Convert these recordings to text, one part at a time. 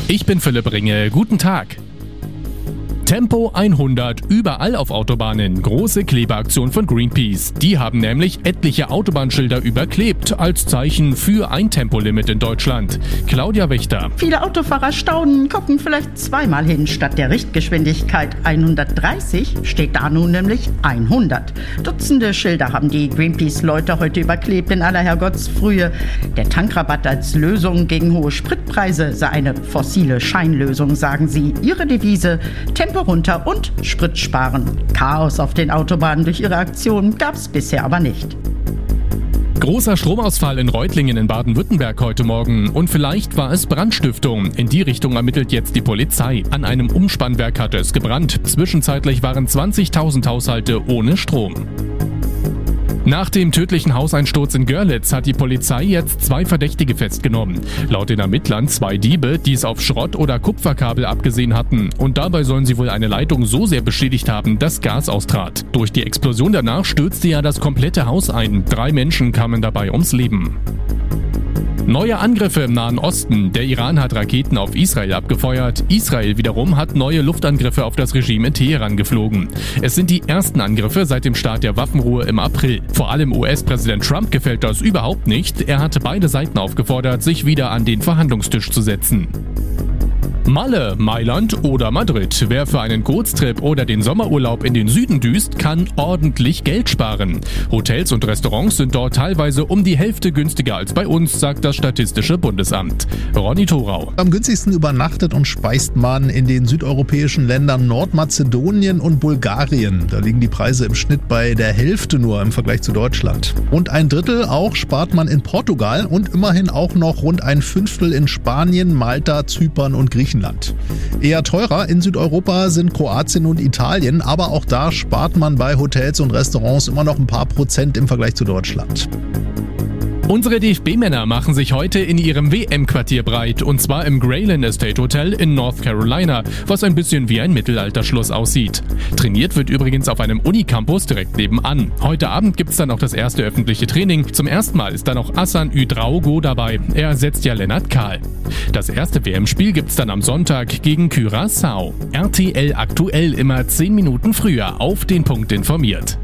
Ich bin Philipp Ringe, guten Tag. Tempo 100 überall auf Autobahnen. Große Klebeaktion von Greenpeace. Die haben nämlich etliche Autobahnschilder überklebt als Zeichen für ein Tempolimit in Deutschland. Claudia Wächter. Viele Autofahrer staunen, gucken vielleicht zweimal hin. Statt der Richtgeschwindigkeit 130 steht da nun nämlich 100. Dutzende Schilder haben die Greenpeace-Leute heute überklebt in aller Herrgottsfrühe. Der Tankrabatt als Lösung gegen hohe Spritpreise sei eine fossile Scheinlösung, sagen sie. Ihre Devise: Tempo runter und Sprit sparen. Chaos auf den Autobahnen durch ihre Aktion gab es bisher aber nicht. Großer Stromausfall in Reutlingen in Baden-Württemberg heute Morgen. Und vielleicht war es Brandstiftung. In die Richtung ermittelt jetzt die Polizei. An einem Umspannwerk hatte es gebrannt. Zwischenzeitlich waren 20.000 Haushalte ohne Strom. Nach dem tödlichen Hauseinsturz in Görlitz hat die Polizei jetzt 2 Verdächtige festgenommen. Laut den Ermittlern 2 Diebe, die es auf Schrott- oder Kupferkabel abgesehen hatten. Und dabei sollen sie wohl eine Leitung so sehr beschädigt haben, dass Gas austrat. Durch die Explosion danach stürzte ja das komplette Haus ein. 3 Menschen kamen dabei ums Leben. Neue Angriffe im Nahen Osten. Der Iran hat Raketen auf Israel abgefeuert. Israel wiederum hat neue Luftangriffe auf das Regime in Teheran geflogen. Es sind die ersten Angriffe seit dem Start der Waffenruhe im April. Vor allem US-Präsident Trump gefällt das überhaupt nicht. Er hatte beide Seiten aufgefordert, sich wieder an den Verhandlungstisch zu setzen. Malle, Mailand oder Madrid. Wer für einen Kurztrip oder den Sommerurlaub in den Süden düst, kann ordentlich Geld sparen. Hotels und Restaurants sind dort teilweise um die Hälfte günstiger als bei uns, sagt das Statistische Bundesamt. Ronny Thorau. Am günstigsten übernachtet und speist man in den südeuropäischen Ländern Nordmazedonien und Bulgarien. Da liegen die Preise im Schnitt bei der Hälfte nur im Vergleich zu Deutschland. Und 1/3 auch spart man in Portugal und immerhin auch noch rund 1/5 in Spanien, Malta, Zypern und Griechenland. Eher teurer in Südeuropa sind Kroatien und Italien, aber auch da spart man bei Hotels und Restaurants immer noch ein paar Prozent im Vergleich zu Deutschland. Unsere DFB-Männer machen sich heute in ihrem WM-Quartier breit, und zwar im Grayland Estate Hotel in North Carolina, was ein bisschen wie ein Mittelalterschloss aussieht. Trainiert wird übrigens auf einem Unicampus direkt nebenan. Heute Abend gibt's dann auch das erste öffentliche Training. Zum ersten Mal ist dann auch Hassan Ouedraogo dabei. Er ersetzt ja Lennart Kahl. Das erste WM-Spiel gibt's dann am Sonntag gegen Curaçao. RTL aktuell immer 10 Minuten früher auf den Punkt informiert.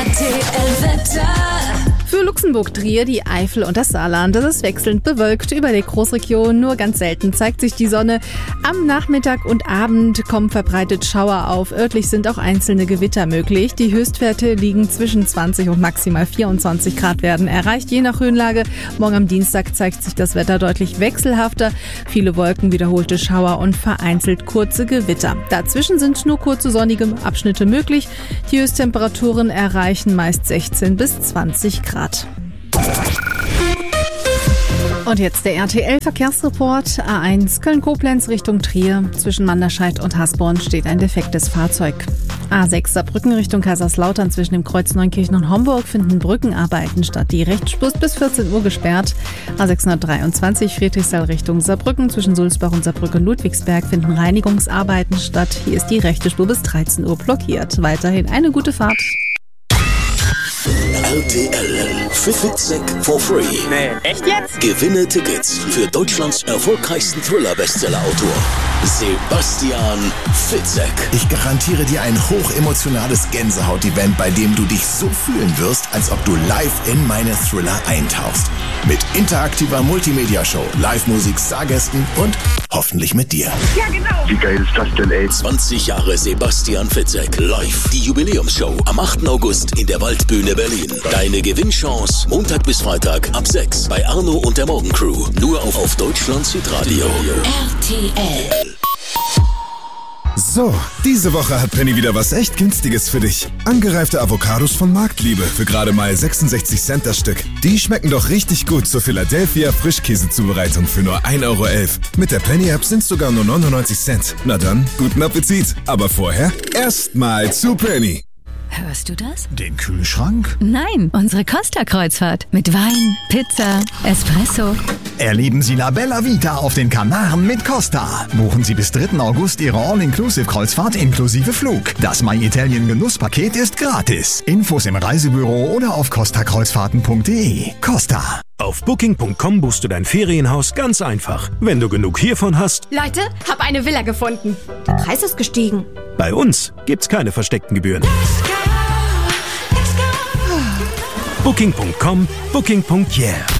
RTL Wetter. Für Luxemburg, Trier, die Eifel und das Saarland. Das ist wechselnd bewölkt über der Großregion. Nur ganz selten zeigt sich die Sonne. Am Nachmittag und Abend kommen verbreitet Schauer auf. Örtlich sind auch einzelne Gewitter möglich. Die Höchstwerte liegen zwischen 20 und maximal 24 Grad werden erreicht, je nach Höhenlage. Morgen am Dienstag zeigt sich das Wetter deutlich wechselhafter. Viele Wolken, wiederholte Schauer und vereinzelt kurze Gewitter. Dazwischen sind nur kurze sonnige Abschnitte möglich. Die Höchsttemperaturen erreichen meist 16 bis 20 Grad. Und jetzt der RTL-Verkehrsreport. A1 Köln-Koblenz Richtung Trier. Zwischen Manderscheid und Hasborn steht ein defektes Fahrzeug. A6 Saarbrücken Richtung Kaiserslautern. Zwischen dem Kreuz Neunkirchen und Homburg finden Brückenarbeiten statt. Die Rechtsspur ist bis 14 Uhr gesperrt. A623 Friedrichsthal Richtung Saarbrücken. Zwischen Sulzbach und Saarbrücken-Ludwigsberg finden Reinigungsarbeiten statt. Hier ist die rechte Spur bis 13 Uhr blockiert. Weiterhin eine gute Fahrt. RTL Fitzek for free. Nee, echt jetzt? Gewinne Tickets für Deutschlands erfolgreichsten Thriller-Bestseller-Autor Sebastian Fitzek. Ich garantiere dir ein hochemotionales Gänsehaut-Event, bei dem du dich so fühlen wirst, als ob du live in meine Thriller eintauchst. Mit interaktiver Multimedia-Show, Live-Musik, Stargästen und hoffentlich mit dir. Ja, genau. Wie geil ist das denn, ey? 20 Jahre Sebastian Fitzek live. Die Jubiläumsshow am 8. August in der Waldbühne Berlin. Deine Gewinnchance Montag bis Freitag ab 6 bei Arno und der Morgencrew. Nur auf Deutschlands Hitradio. RTL. So, diese Woche hat Penny wieder was echt Günstiges für dich. Angereifte Avocados von Marktliebe für gerade mal 66 Cent das Stück. Die schmecken doch richtig gut zur Philadelphia Frischkäsezubereitung für nur 1,11 Euro. Mit der Penny-App sind es sogar nur 99 Cent. Na dann, guten Appetit. Aber vorher erstmal zu Penny. Hörst du das? Den Kühlschrank? Nein, unsere Costa-Kreuzfahrt. Mit Wein, Pizza, Espresso. Erleben Sie La Bella Vita auf den Kanaren mit Costa. Buchen Sie bis 3. August Ihre All-Inclusive-Kreuzfahrt inklusive Flug. Das My Italien Genusspaket ist gratis. Infos im Reisebüro oder auf costakreuzfahrten.de. Costa. Auf Booking.com buchst du dein Ferienhaus ganz einfach. Wenn du genug hiervon hast... Leute, hab eine Villa gefunden. Der Preis ist gestiegen. Bei uns gibt's keine versteckten Gebühren. Booking.com, Booking.yeah.